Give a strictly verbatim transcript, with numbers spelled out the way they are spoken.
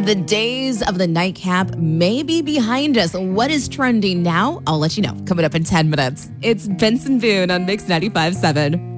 The days of the nightcap may be behind us. What is trending now? I'll let you know coming up in ten minutes. It's Benson Boone on Mix ninety-five point seven.